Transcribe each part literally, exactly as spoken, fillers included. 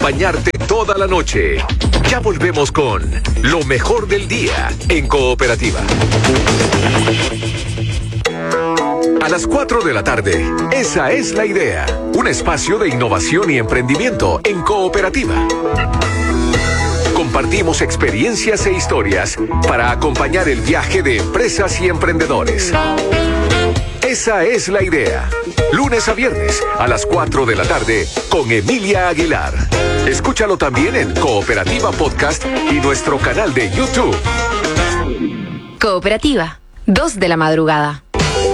acompañarte toda la noche. Ya volvemos con lo mejor del día en Cooperativa. A las cuatro de la tarde, esa es la idea. Un espacio de innovación y emprendimiento en Cooperativa. Compartimos experiencias e historias para acompañar el viaje de empresas y emprendedores. Esa es la idea. Lunes a viernes a las cuatro de la tarde con Emilia Aguilar. Escúchalo también en Cooperativa Podcast y nuestro canal de YouTube. Cooperativa, dos de la madrugada.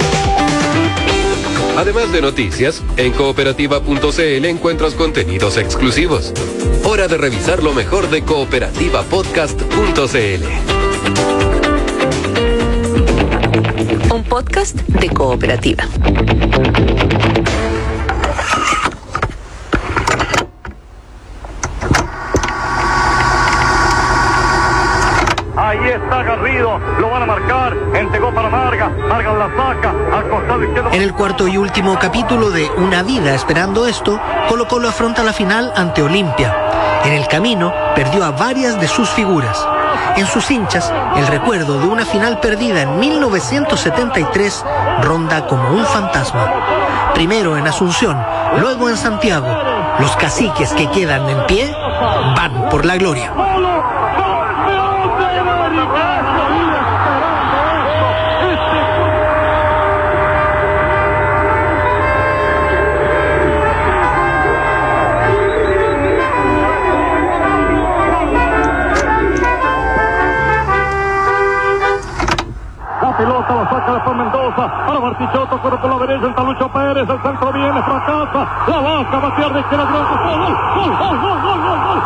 Además de noticias, en cooperativa punto c l encuentras contenidos exclusivos. Hora de revisar lo mejor de cooperativa podcast punto c l. Un podcast de Cooperativa. Ahí está Garrido, lo van a marcar, entregó para Marga, Marga la saca, al costado izquierdo. En el cuarto y último capítulo de Una vida esperando esto, Colo Colo afronta la final ante Olimpia. En el camino, perdió a varias de sus figuras. En sus hinchas, el recuerdo de una final perdida en mil novecientos setenta y tres ronda como un fantasma. Primero en Asunción, luego en Santiago. Los caciques que quedan en pie van por la gloria. Pelota la saca después Mendoza para Bartichotto, corre por la derecha, está Lucho Pérez, el centro viene, fracasa, la baja, batear de izquierda, gol, gol, gol, gol, gol, gol, gol, gol,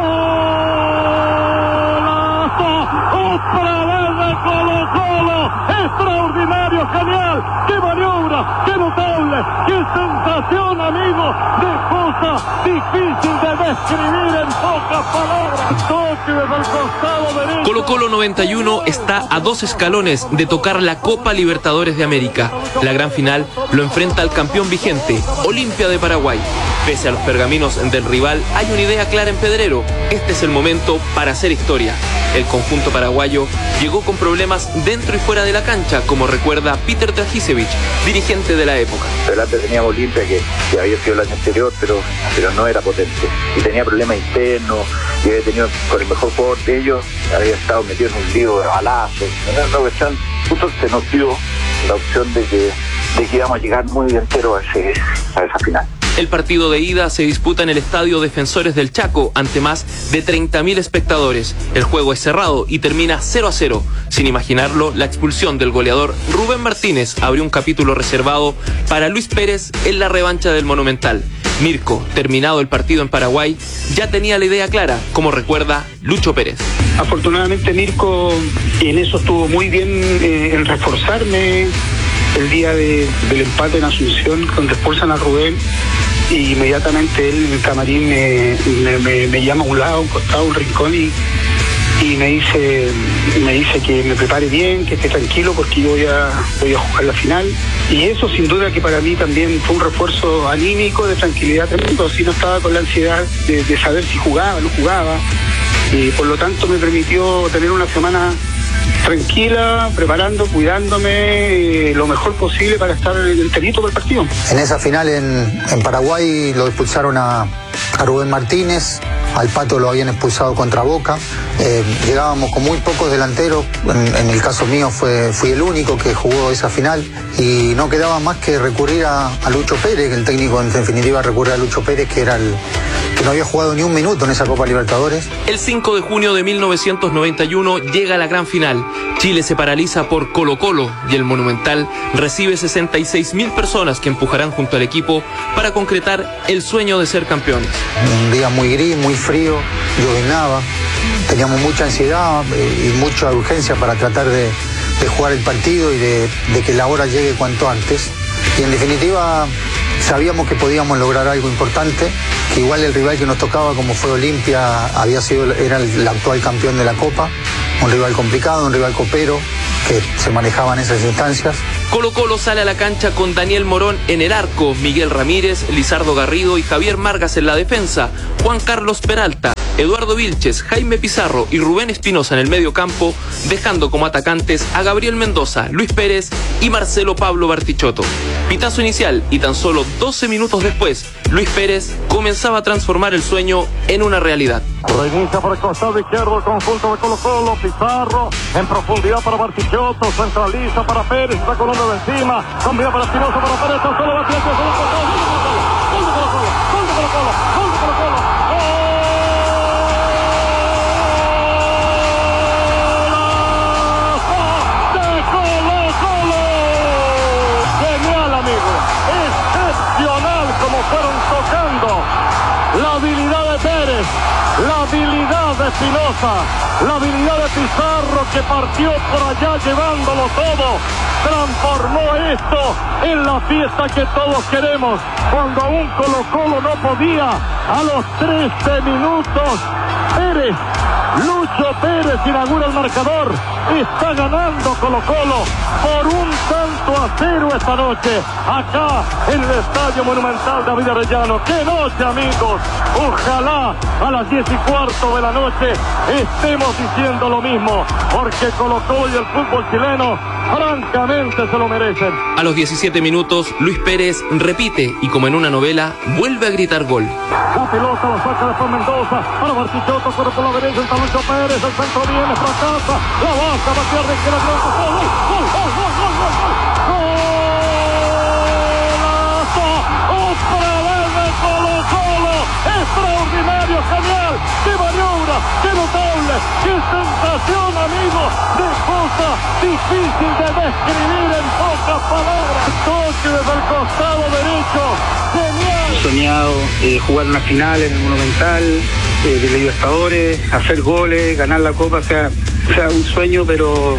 golazo, otra vez de Colo Colo, extraordinario, genial, qué maniobra, qué notable, qué sensación, amigo, de cosa difícil de describir en pocas palabras, toque desde el costado derecho. Colo Colo noventa y uno está a dos escalones de tocar la Copa Libertadores de América. La gran final lo enfrenta al campeón vigente, Olimpia de Paraguay. Pese a los pergaminos del rival, hay una idea clara en Pedrero. Este es el momento para hacer historia. El conjunto paraguayo llegó con problemas dentro y fuera de la cancha, como recuerda Peter Dragisevich, dirigente de la época. Delante teníamos Olimpia que, que había sido el año anterior, pero, pero no era potente. Y tenía problemas internos, y había tenido con el mejor jugador de ellos, había estado metido en un lío de balazos. No, no, están, justo se nos dio la opción de que, de que íbamos a llegar muy entero a, ese, a esa final. El partido de ida se disputa en el Estadio Defensores del Chaco ante más de treinta mil espectadores. El juego es cerrado y termina cero a cero. Sin imaginarlo, la expulsión del goleador Rubén Martínez abrió un capítulo reservado para Luis Pérez en la revancha del Monumental. Mirko, terminado el partido en Paraguay, ya tenía la idea clara, como recuerda Lucho Pérez. Afortunadamente Mirko en eso estuvo muy bien, eh, en reforzarme el día de, del empate en Asunción, donde expulsan a Rubén. Y inmediatamente él en el camarín me, me, me, me llama a un lado, a un costado, a un rincón y, y me dice me dice que me prepare bien, que esté tranquilo porque yo voy a, voy a jugar la final. Y eso sin duda que para mí también fue un refuerzo anímico, de tranquilidad tremendo. Si no estaba con la ansiedad de, de saber si jugaba o no jugaba. Y por lo tanto me permitió tener una semana tranquila, preparando, cuidándome eh, lo mejor posible para estar enterito por el partido. En esa final en, en Paraguay lo expulsaron a, a Rubén Martínez, al Pato lo habían expulsado contra Boca. Eh, llegábamos con muy pocos delanteros, en, en el caso mío fue, fui el único que jugó esa final y no quedaba más que recurrir a, a Lucho Pérez, que el técnico en definitiva recurrió a Lucho Pérez, que era el que no había jugado ni un minuto en esa Copa Libertadores. El cinco de junio de mil novecientos noventa y uno llega la gran final. Chile se paraliza por Colo Colo y el Monumental recibe sesenta y seis mil personas que empujarán junto al equipo para concretar el sueño de ser campeones. Un día muy gris, muy frío, llovinaba, teníamos mucha ansiedad y mucha urgencia para tratar de, de jugar el partido y de, de que la hora llegue cuanto antes. Y en definitiva sabíamos que podíamos lograr algo importante, que igual el rival que nos tocaba, como fue Olimpia, había sido, era el, el actual campeón de la Copa, un rival complicado, un rival copero, que se manejaba en esas instancias. Colo Colo sale a la cancha con Daniel Morón en el arco, Miguel Ramírez, Lizardo Garrido y Javier Margas en la defensa, Juan Carlos Peralta, Eduardo Vilches, Jaime Pizarro y Rubén Espinosa en el medio campo, dejando como atacantes a Gabriel Mendoza, Luis Pérez y Marcelo Pablo Bartichotto. Pitazo inicial y tan solo doce minutos después, Luis Pérez comenzaba a transformar el sueño en una realidad. Reinicia por el costado izquierdo el conjunto de Colo Colo, Pizarro en profundidad para Bartichotto, centraliza para Pérez, está colando de encima, cambia para Espinosa, para Pérez, tan solo Bartichotto, gol de Colo Colo, gol de Colo Colo, gol de Colo Colo, gol de Colo Colo. Fueron tocando la habilidad de Pérez, la habilidad de Espinosa, la habilidad de Pizarro que partió por allá llevándolo todo, transformó esto en la fiesta que todos queremos, cuando aún Colo Colo no podía, a los trece minutos, Pérez, Lucho Pérez inaugura el marcador, está ganando Colo Colo por un tanto a cero esta noche, acá en el Estadio Monumental David Arellano. ¡Qué noche, amigos! Ojalá a las diez y cuarto de la noche estemos diciendo lo mismo, porque Colo Colo y el fútbol chileno francamente se lo merecen. A los diecisiete minutos, Luis Pérez repite y como en una novela, vuelve a gritar gol. La pelota la saca después Mendoza, para Bartichotto, corre por la derecha, está Lucho Pérez, el centro viene, fracasa, la baja, va a tirar de izquierda, gol, gol, gol, gol, gol, gol, gol, golazo, otra vez de Colo Colo, extraordinario, genial, qué maniobra, qué notable, qué sensación, amigo, de cosa difícil de describir en pocas palabras, toque desde el costado derecho, genial. Soñado eh, jugar una final en el Monumental, eh, de Libertadores, hacer goles, ganar la Copa, o sea, o sea un sueño, pero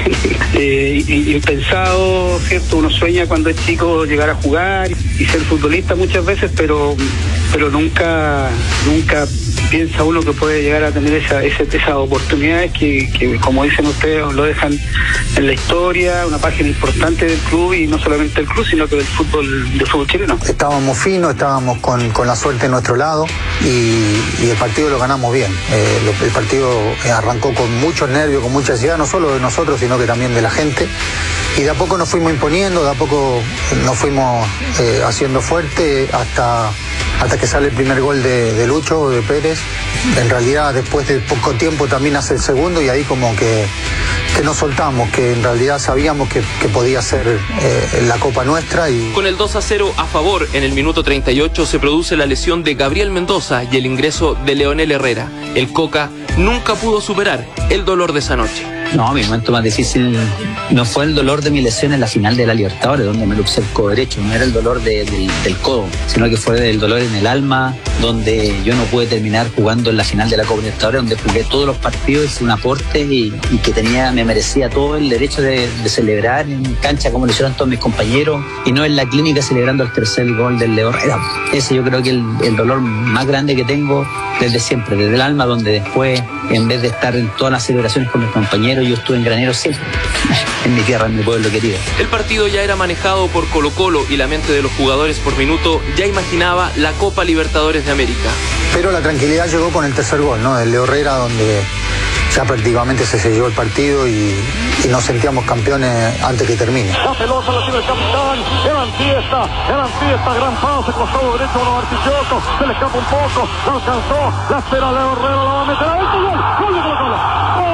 eh, impensado, ¿cierto? Uno sueña cuando es chico llegar a jugar y ser futbolista muchas veces, pero pero nunca nunca piensa uno que puede llegar a tener esa, esa, esas oportunidades que, que, como dicen ustedes, lo dejan en la historia, una página importante del club, y no solamente del club, sino que del fútbol, del fútbol chileno. Estábamos finos, estábamos con, con la suerte en nuestro lado y, y el partido lo ganamos bien. Eh, lo, el partido arrancó con muchos nervios, con mucha ansiedad, no solo de nosotros, sino que también de la gente. Y de a poco nos fuimos imponiendo, de a poco nos fuimos eh, haciendo fuerte hasta... hasta que sale el primer gol de, de Lucho, de Pérez. En realidad después de poco tiempo también hace el segundo y ahí como que, que nos soltamos, que en realidad sabíamos que, que podía ser eh, la Copa nuestra. Y... Con el dos a cero a favor en el minuto treinta y ocho se produce la lesión de Gabriel Mendoza y el ingreso de Leonel Herrera. El Coca nunca pudo superar el dolor de esa noche. No, mi momento más difícil no fue el dolor de mi lesión en la final de la Libertadores, donde me luxé el codo derecho, no era el dolor de, del, del codo, sino que fue el dolor en el alma, donde yo no pude terminar jugando en la final de la Copa Libertadores, donde jugué todos los partidos, hice un aporte y, y que tenía, me merecía todo el derecho de, de celebrar en cancha como lo hicieron todos mis compañeros, y no en la clínica celebrando el tercer gol del Leo Herrera. Ese yo creo que el, el dolor más grande que tengo desde siempre, desde el alma, donde después, en vez de estar en todas las celebraciones con mis compañeros, yo estuve en Granero siempre, en mi tierra, en mi pueblo querido. El partido ya era manejado por Colo Colo y la mente de los jugadores por minuto ya imaginaba la Copa Libertadores de América. Pero la tranquilidad llegó con el tercer gol, ¿no? Del Leo Herrera, donde ya prácticamente se selló el partido y, y nos sentíamos campeones antes que termine. La pelota la tiene el capitán, eran fiesta, eran fiesta, gran pase, costado derecho para Bartichotto, se le escapa un poco, la alcanzó, la espera Leo Herrera, la va a meter, ¡alto gol! ¡Gol de Colo Colo!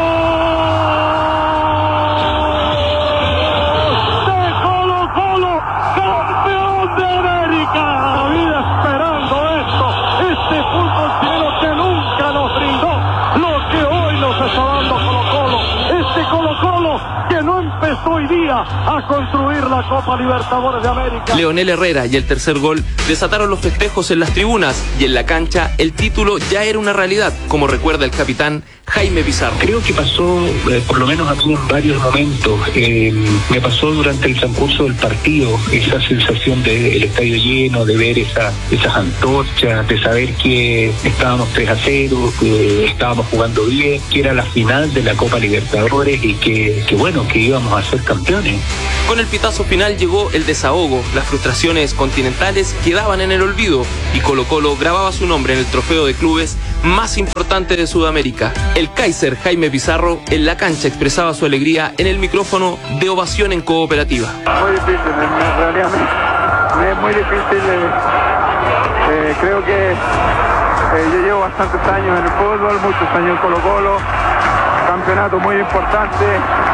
Hoy día a construir la Copa Libertadores de América. Leonel Herrera y el tercer gol desataron los festejos en las tribunas y en la cancha el título ya era una realidad, como recuerda el capitán Jaime Pizarro. Creo que pasó, eh, por lo menos a mí en varios momentos, eh, me pasó durante el transcurso del partido, esa sensación del estadio lleno, de ver esa, esas antorchas, de saber que estábamos tres a cero, que estábamos jugando bien, que era la final de la Copa Libertadores y que, que bueno, que íbamos a ser campeones. emociones. Con el pitazo final llegó el desahogo, las frustraciones continentales quedaban en el olvido y Colo-Colo grababa su nombre en el trofeo de clubes más importante de Sudamérica. El Kaiser Jaime Pizarro en la cancha expresaba su alegría en el micrófono de Ovación en Cooperativa. Muy difícil, en realidad me es muy difícil. Eh, eh, creo que eh, yo llevo bastantes años en el fútbol, muchos años en Colo-Colo, campeonato muy importante,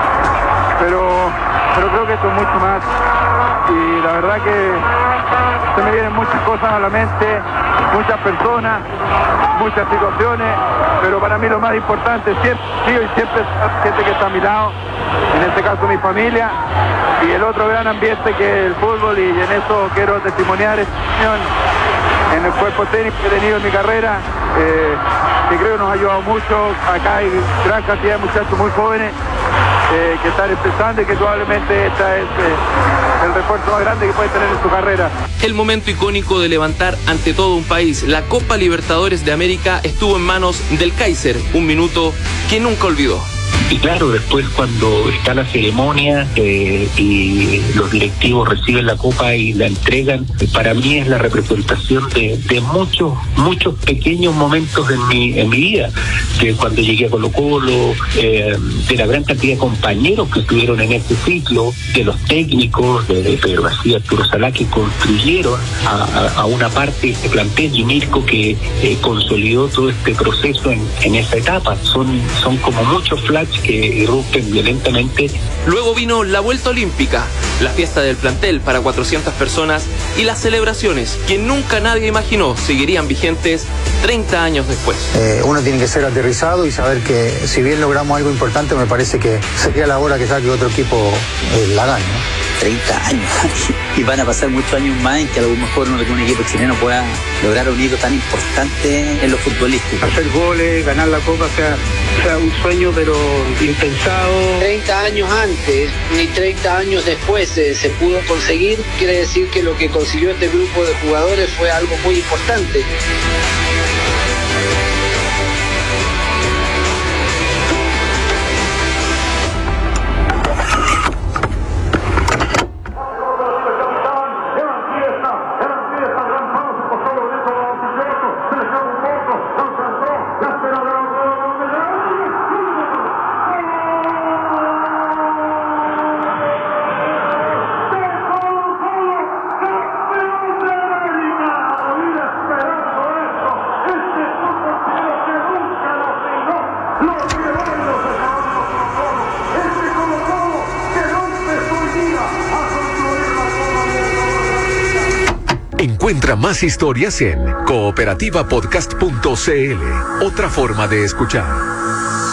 pero, pero creo que esto es mucho más. Y la verdad que se me vienen muchas cosas a la mente, muchas personas, muchas situaciones, pero para mí lo más importante siempre, sigo y siempre es la gente que está a mi lado, en este caso mi familia, y el otro gran ambiente que es el fútbol, y en eso quiero testimoniar esta unión en el cuerpo técnico que he tenido en mi carrera, eh, que creo que nos ha ayudado mucho. Acá hay gran cantidad de muchachos muy jóvenes eh, que están empezando y que probablemente esta es eh, el refuerzo más grande que pueden tener en su carrera. El momento icónico de levantar ante todo un país la Copa Libertadores de América estuvo en manos del Kaiser, un minuto que nunca olvidó. Y claro, después cuando está la ceremonia eh, y los directivos reciben la copa y la entregan, para mí es la representación de, de muchos, muchos pequeños momentos en mi, en mi vida. Que cuando llegué a Colo-Colo, eh, de la gran cantidad de compañeros que estuvieron en este ciclo, de los técnicos, de, de Pedro García, Arturo Salá, que construyeron a, a, a una parte de este plantel, y Mirko, que eh, consolidó todo este proceso en, en esa etapa. Son, son como muchos flash que irrumpen violentamente. Luego vino la vuelta olímpica, la fiesta del plantel para cuatrocientas personas y las celebraciones que nunca nadie imaginó seguirían vigentes treinta años después. Eh, uno tiene que ser aterrizado y saber que si bien logramos algo importante, me parece que sería la hora que saque otro equipo eh, la gane, ¿no? treinta años y van a pasar muchos años más en que a lo mejor algún equipo chileno pueda lograr un hito tan importante en lo futbolístico. Hacer goles, ganar la copa, o sea, sea un sueño pero impensado. treinta años antes ni treinta años después eh, se pudo conseguir, quiere decir que lo que consiguió este grupo de jugadores fue algo muy importante. Encuentra más historias en cooperativa podcast punto c l. Otra forma de escuchar.